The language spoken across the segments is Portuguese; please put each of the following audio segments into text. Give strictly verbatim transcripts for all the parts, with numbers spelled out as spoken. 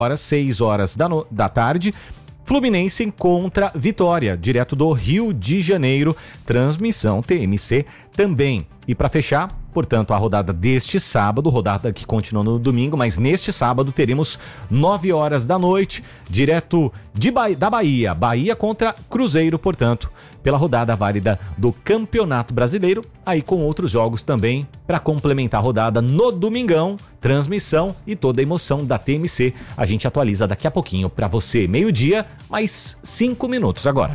horas, seis horas da, no, da tarde, Fluminense contra Vitória, direto do Rio de Janeiro, transmissão T M C também. E para fechar, portanto, a rodada deste sábado, rodada que continua no domingo, mas neste sábado teremos nove horas da noite, direto de ba- da Bahia, Bahia contra Cruzeiro, portanto, pela rodada válida do Campeonato Brasileiro, aí com outros jogos também para complementar a rodada no domingão, transmissão e toda a emoção da T M C. A gente atualiza daqui a pouquinho para você, meio-dia, mais cinco minutos agora.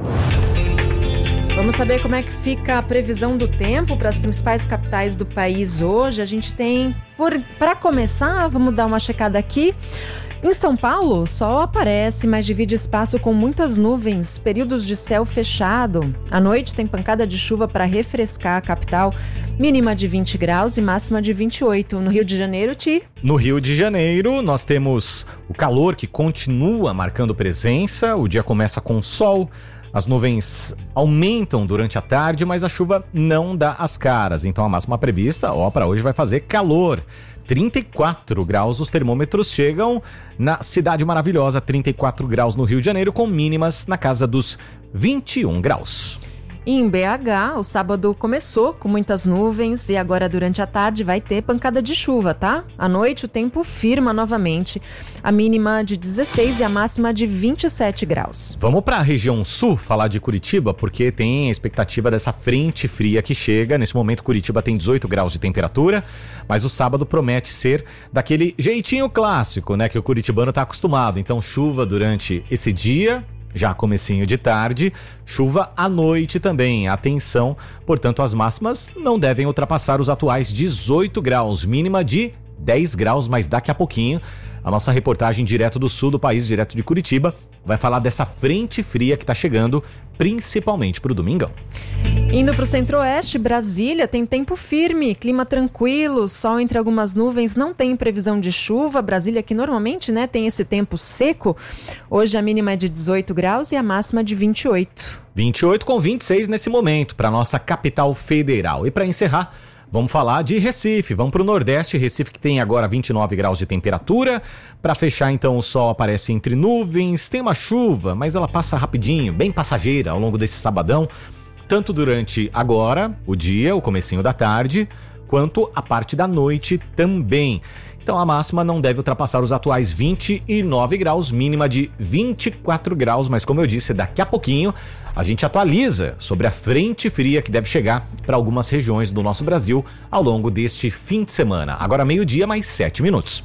Vamos saber como é que fica a previsão do tempo para as principais capitais do país hoje. A gente tem, para começar, vamos dar uma checada aqui. Em São Paulo, o sol aparece, mas divide espaço com muitas nuvens, períodos de céu fechado. À noite tem pancada de chuva para refrescar a capital, mínima de vinte graus e máxima de vinte e oito. No Rio de Janeiro, Ti? No Rio de Janeiro, nós temos o calor que continua marcando presença, o dia começa com sol. As nuvens aumentam durante a tarde, mas a chuva não dá as caras. Então a máxima prevista, ó, para hoje vai fazer calor. trinta e quatro graus, os termômetros chegam na Cidade Maravilhosa, trinta e quatro graus no Rio de Janeiro, com mínimas na casa dos vinte e um graus. Em B H, o sábado começou com muitas nuvens e agora durante a tarde vai ter pancada de chuva, tá? À noite o tempo firma novamente, a mínima de dezesseis e a máxima de vinte e sete graus. Vamos para a região sul falar de Curitiba, porque tem a expectativa dessa frente fria que chega. Nesse momento Curitiba tem dezoito graus de temperatura, mas o sábado promete ser daquele jeitinho clássico, né, que o curitibano tá acostumado. Então chuva durante esse dia, já comecinho de tarde, chuva à noite também. Atenção, portanto, as máximas não devem ultrapassar os atuais dezoito graus, mínima de dez graus, mas daqui a pouquinho a nossa reportagem direto do sul do país, direto de Curitiba, vai falar dessa frente fria que está chegando, principalmente para o domingão. Indo para o centro-oeste, Brasília tem tempo firme, clima tranquilo, sol entre algumas nuvens, não tem previsão de chuva. Brasília que normalmente, né, tem esse tempo seco. Hoje a mínima é de dezoito graus e a máxima de vinte e oito. vinte e oito com vinte e seis nesse momento para nossa capital federal. E para encerrar, vamos falar de Recife, vamos para o Nordeste, Recife que tem agora vinte e nove graus de temperatura. Para fechar, então, o sol aparece entre nuvens, tem uma chuva, mas ela passa rapidinho, bem passageira ao longo desse sabadão, tanto durante agora, o dia, o comecinho da tarde, quanto a parte da noite também. Então a máxima não deve ultrapassar os atuais vinte e nove graus, mínima de vinte e quatro graus, mas como eu disse, daqui a pouquinho a gente atualiza sobre a frente fria que deve chegar para algumas regiões do nosso Brasil ao longo deste fim de semana. Agora meio-dia, mais sete minutos.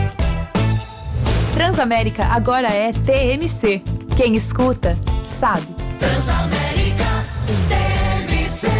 Transamérica agora é T M C. Quem escuta, sabe. Transamérica T M C.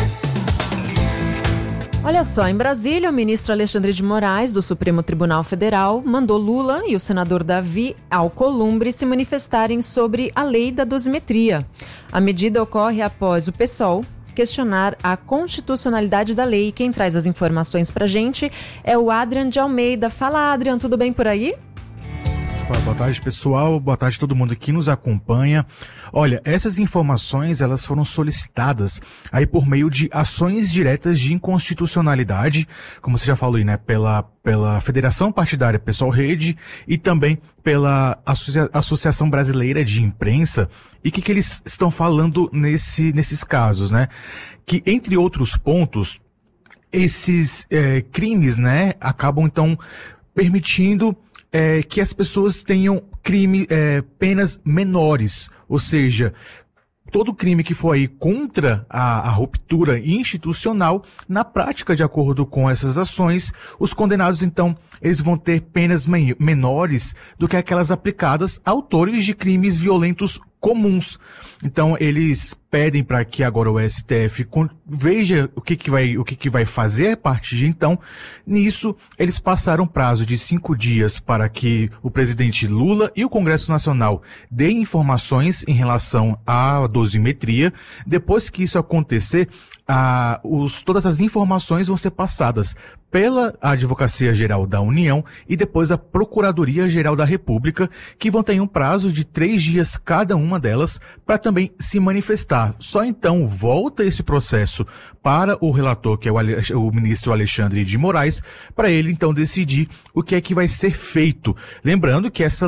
Olha só, em Brasília, o ministro Alexandre de Moraes, do Supremo Tribunal Federal, mandou Lula e o senador Davi Alcolumbre se manifestarem sobre a lei da dosimetria. A medida ocorre após o PSOL questionar a constitucionalidade da lei. Quem traz as informações pra gente é o Adrian de Almeida. Fala, Adrian, tudo bem por aí? Boa tarde, pessoal. Boa tarde a todo mundo que nos acompanha. Olha, essas informações, elas foram solicitadas aí por meio de ações diretas de inconstitucionalidade, como você já falou aí, né, pela, pela Federação Partidária Pessoal Rede e também pela Associa- Associação Brasileira de Imprensa. E o que, que eles estão falando nesse, nesses casos, né? Que, entre outros pontos, esses é, crimes, né, acabam, então, permitindo É, que as pessoas tenham crime, é, penas menores, ou seja, todo crime que for aí contra a, a ruptura institucional, na prática, de acordo com essas ações, os condenados, então, eles vão ter penas men- menores do que aquelas aplicadas a autores de crimes violentos comuns. Então, eles pedem para que agora o S T F con- veja o que que vai, o que que vai fazer a partir de então. Nisso, eles passaram prazo de cinco dias para que o presidente Lula e o Congresso Nacional deem informações em relação à dosimetria. Depois que isso acontecer, a, os, todas as informações vão ser passadas pela Advocacia Geral da União e depois a Procuradoria Geral da República, que vão ter um prazo de três dias cada uma delas para também se manifestar. Só então volta esse processo para o relator, que é o, Ale- o ministro Alexandre de Moraes, para ele então decidir o que é que vai ser feito. Lembrando que essa